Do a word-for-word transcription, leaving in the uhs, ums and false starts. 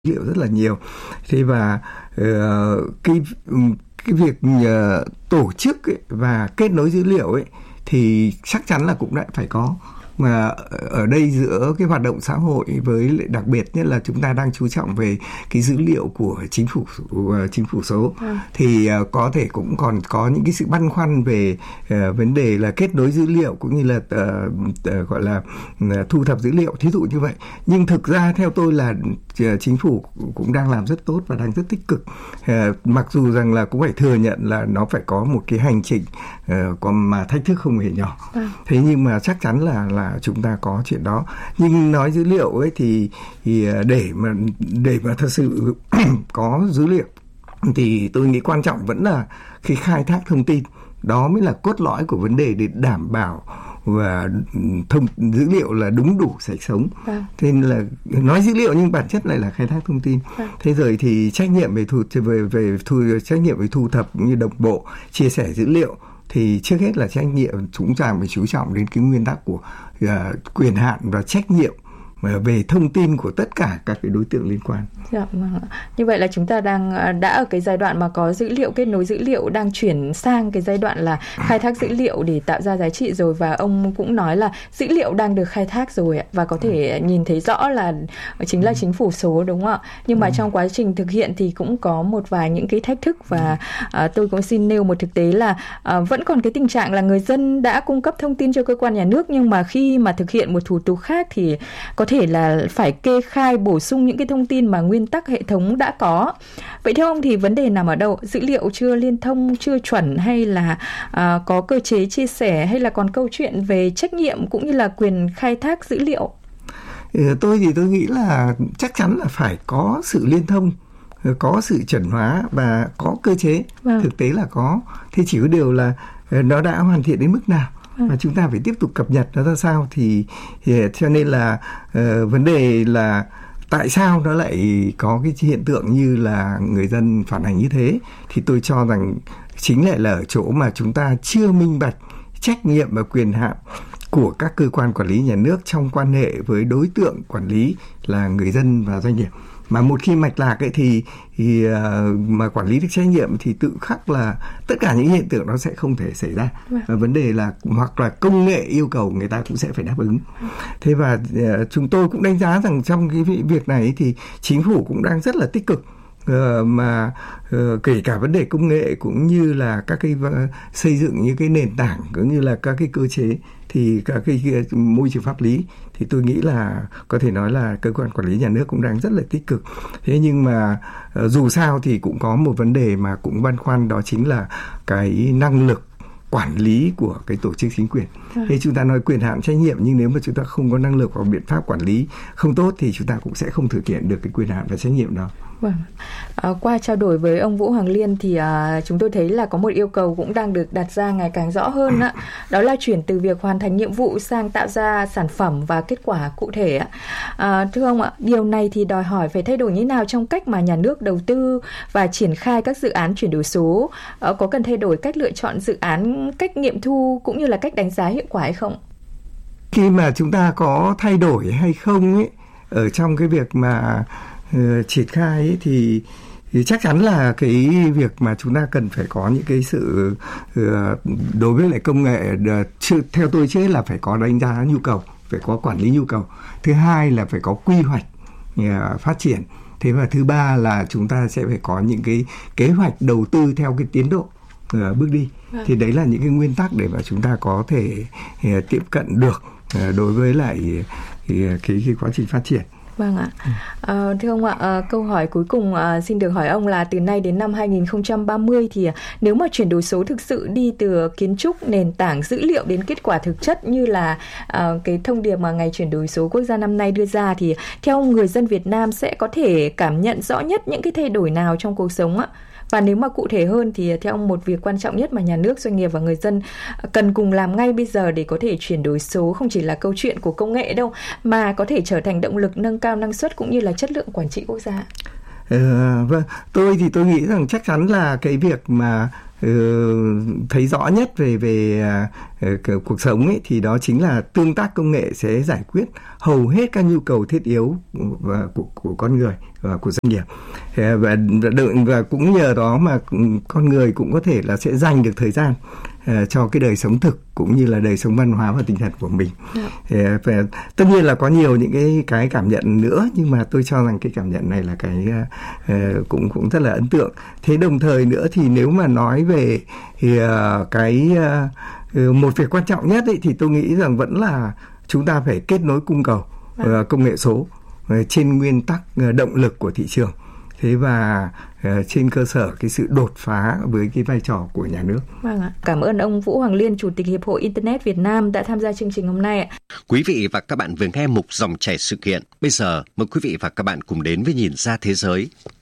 liệu rất là nhiều. Thế và uh, cái cái việc uh, tổ chức ấy, và kết nối dữ liệu ấy thì chắc chắn là cũng đã phải có. Mà ở đây giữa cái hoạt động xã hội với đặc biệt nhất là chúng ta đang chú trọng về cái dữ liệu của chính phủ chính phủ số, ừ. thì uh, có thể cũng còn có những cái sự băn khoăn về uh, vấn đề là kết nối dữ liệu cũng như là uh, uh, gọi là uh, thu thập dữ liệu, thí dụ như vậy. Nhưng thực ra theo tôi là uh, chính phủ cũng đang làm rất tốt và đang rất tích cực. Uh, mặc dù rằng là cũng phải thừa nhận là nó phải có một cái hành trình uh, còn mà thách thức không hề nhỏ. Ừ. Thế nhưng mà chắc chắn là là chúng ta có chuyện đó. Nhưng nói dữ liệu ấy thì, thì để mà để mà thật sự có dữ liệu thì tôi nghĩ quan trọng vẫn là khi khai thác thông tin, đó mới là cốt lõi của vấn đề để đảm bảo và thông dữ liệu là đúng đủ sạch sống. À. Thế nên là nói dữ liệu nhưng bản chất lại là khai thác thông tin. À. Thế rồi thì trách nhiệm về thu về về thu trách nhiệm về thu thập cũng như đồng bộ chia sẻ dữ liệu thì trước hết là trách nhiệm chúng ta phải chú trọng đến cái nguyên tắc của uh, quyền hạn và trách nhiệm về thông tin của tất cả các cái đối tượng liên quan. Dạ, như vậy là chúng ta đang đã ở cái giai đoạn mà có dữ liệu, kết nối dữ liệu, đang chuyển sang cái giai đoạn là khai thác dữ liệu để tạo ra giá trị rồi, và ông cũng nói là dữ liệu đang được khai thác rồi và có thể nhìn thấy rõ là chính là chính phủ số, đúng không ạ? Nhưng mà trong quá trình thực hiện thì cũng có một vài những cái thách thức, và à, tôi cũng xin nêu một thực tế là à, vẫn còn cái tình trạng là người dân đã cung cấp thông tin cho cơ quan nhà nước, nhưng mà khi mà thực hiện một thủ tục khác thì có thể là phải kê khai bổ sung những cái thông tin mà nguyên tắc hệ thống đã có. Vậy theo ông thì vấn đề nằm ở đâu? Dữ liệu chưa liên thông, chưa chuẩn, hay là à, có cơ chế chia sẻ, hay là còn câu chuyện về trách nhiệm cũng như là quyền khai thác dữ liệu? Tôi thì tôi nghĩ là chắc chắn là phải có sự liên thông, có sự chuẩn hóa và có cơ chế. Vâng. Thực tế là có. Thế chỉ có điều là nó đã hoàn thiện đến mức nào và chúng ta phải tiếp tục cập nhật nó ra sao. Thì, thì cho nên là uh, vấn đề là tại sao nó lại có cái hiện tượng như là người dân phản ánh như thế, thì tôi cho rằng chính lại là ở chỗ mà chúng ta chưa minh bạch trách nhiệm và quyền hạn của các cơ quan quản lý nhà nước trong quan hệ với đối tượng quản lý là người dân và doanh nghiệp. Mà một khi mạch lạc ấy thì, thì uh, mà quản lý được trách nhiệm thì tự khắc là tất cả những hiện tượng đó sẽ không thể xảy ra. Và vấn đề là hoặc là công nghệ yêu cầu người ta cũng sẽ phải đáp ứng. Thế và uh, chúng tôi cũng đánh giá rằng trong cái việc này thì chính phủ cũng đang rất là tích cực. Uh, mà uh, kể cả vấn đề công nghệ cũng như là các cái uh, xây dựng những cái nền tảng cũng như là các cái cơ chế thì các cái uh, môi trường pháp lý thì tôi nghĩ là có thể nói là cơ quan quản lý nhà nước cũng đang rất là tích cực. Thế nhưng mà uh, dù sao thì cũng có một vấn đề mà cũng băn khoăn, đó chính là cái năng lực quản lý của cái tổ chức chính quyền. Ừ. Thế chúng ta nói quyền hạn trách nhiệm, nhưng nếu mà chúng ta không có năng lực hoặc biện pháp quản lý không tốt thì chúng ta cũng sẽ không thực hiện được cái quyền hạn và trách nhiệm đó. Vâng. À, qua trao đổi với ông Vũ Hoàng Liên thì à, chúng tôi thấy là có một yêu cầu cũng đang được đặt ra ngày càng rõ hơn á. Đó là chuyển từ việc hoàn thành nhiệm vụ sang tạo ra sản phẩm và kết quả cụ thể á. À, thưa ông ạ, điều này thì đòi hỏi phải thay đổi như thế nào trong cách mà nhà nước đầu tư và triển khai các dự án chuyển đổi số? À, có cần thay đổi cách lựa chọn dự án, cách nghiệm thu cũng như là cách đánh giá hiệu quả hay không? Khi mà chúng ta có thay đổi hay không ấy ở trong cái việc mà Uh, triển khai ấy, thì, thì chắc chắn là cái việc mà chúng ta cần phải có những cái sự uh, đối với lại công nghệ uh, chưa, theo tôi chứ là phải có đánh giá nhu cầu, phải có quản lý nhu cầu. Thứ hai là phải có quy hoạch uh, phát triển. Thế và thứ ba là chúng ta sẽ phải có những cái kế hoạch đầu tư theo cái tiến độ uh, bước đi. Vâng. Thì đấy là những cái nguyên tắc để mà chúng ta có thể uh, tiếp cận được uh, đối với lại uh, cái, cái quá trình phát triển. Vâng ạ. À, thưa ông ạ, à, câu hỏi cuối cùng à, xin được hỏi ông là từ nay đến năm hai không ba mươi thì à, nếu mà chuyển đổi số thực sự đi từ kiến trúc, nền tảng, dữ liệu đến kết quả thực chất như là à, cái thông điệp mà ngày chuyển đổi số quốc gia năm nay đưa ra, thì theo ông, người dân Việt Nam sẽ có thể cảm nhận rõ nhất những cái thay đổi nào trong cuộc sống ạ? Và nếu mà cụ thể hơn thì theo ông, một việc quan trọng nhất mà nhà nước, doanh nghiệp và người dân cần cùng làm ngay bây giờ để có thể chuyển đổi số không chỉ là câu chuyện của công nghệ đâu, mà có thể trở thành động lực nâng cao năng suất cũng như là chất lượng quản trị quốc gia? Ừ, vâng, tôi thì tôi nghĩ rằng chắc chắn là cái việc mà uh, thấy rõ nhất về về cuộc sống ấy, thì đó chính là tương tác công nghệ sẽ giải quyết hầu hết các nhu cầu thiết yếu của, của, của con người và của doanh nghiệp. Và, và cũng nhờ đó mà con người cũng có thể là sẽ dành được thời gian uh, cho cái đời sống thực cũng như là đời sống văn hóa và tinh thần của mình. Yeah. Và tất nhiên là có nhiều những cái cái cảm nhận nữa, nhưng mà tôi cho rằng cái cảm nhận này là cái uh, cũng cũng rất là ấn tượng. Thế đồng thời nữa thì nếu mà nói về thì, uh, cái uh, một việc quan trọng nhất ấy, thì tôi nghĩ rằng vẫn là chúng ta phải kết nối cung cầu uh, công nghệ số uh, trên nguyên tắc uh, động lực của thị trường. Thế và uh, trên cơ sở cái sự đột phá với cái vai trò của nhà nước. Vâng ạ. Cảm ơn ông Vũ Hoàng Liên, Chủ tịch Hiệp hội Internet Việt Nam đã tham gia chương trình hôm nay ạ. Quý vị và các bạn vừa nghe mục Dòng chảy sự kiện. Bây giờ mời quý vị và các bạn cùng đến với Nhìn ra thế giới.